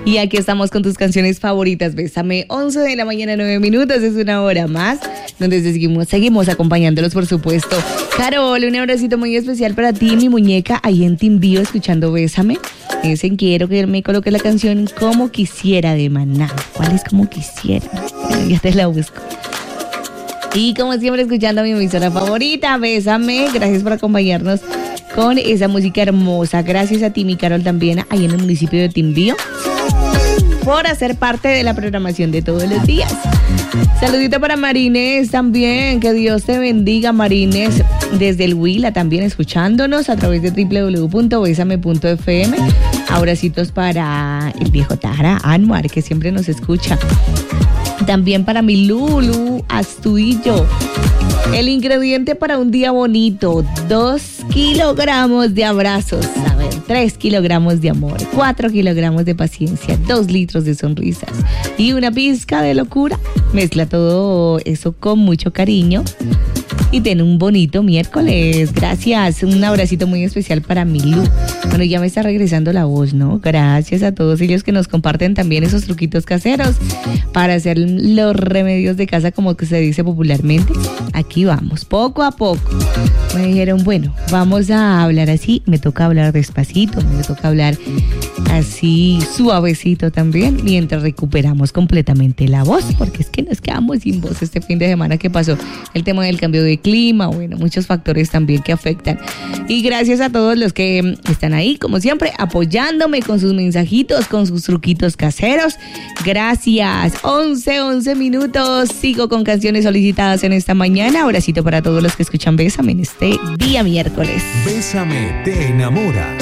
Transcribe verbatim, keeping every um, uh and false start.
Y aquí estamos con tus canciones favoritas. Bésame, once de la mañana, nueve minutos. Es una hora más donde seguimos, seguimos acompañándolos, por supuesto. Carol, un abracito muy especial para ti, mi muñeca, ahí en Timbío, escuchando Bésame. Dicen, quiero que me coloque la canción Como Quisiera de Maná. ¿Cuál es Como Quisiera? Bueno, ya te la busco. Y como siempre, escuchando a mi emisora favorita, Bésame. Gracias por acompañarnos con esa música hermosa. Gracias a ti, mi Carol, también ahí en el municipio de Timbío, por hacer parte de la programación de todos los días. Saludito para Marines también, que Dios te bendiga, Marines, desde el Huila también escuchándonos a través de doble u doble u doble u punto besame punto efe eme. Abracitos para el viejo Tara Anwar, que siempre nos escucha. También para mi Lulu Astudillo. El ingrediente para un día bonito: dos kilogramos de abrazos, a ver, tres kilogramos de amor, cuatro kilogramos de paciencia, dos litros de sonrisas y una pizca de locura. Mezcla todo eso con mucho cariño y ten un bonito miércoles. Gracias, un abracito muy especial para Milú. Bueno, ya me está regresando la voz, ¿no? Gracias a todos ellos que nos comparten también esos truquitos caseros para hacer los remedios de casa, como que se dice popularmente. Aquí vamos, poco a poco. Me dijeron, bueno, vamos a hablar así. Me toca hablar despacito, me toca hablar así suavecito también, mientras recuperamos completamente la voz, porque es que nos quedamos sin voz este fin de semana que pasó. El tema del cambio de clima, bueno, muchos factores también que afectan. Y gracias a todos los que están ahí, como siempre, apoyándome con sus mensajitos, con sus truquitos caseros. Gracias. once, once minutos. Sigo con canciones solicitadas en esta mañana. Abracito para todos los que escuchan Bésame en este día miércoles. Bésame te enamora.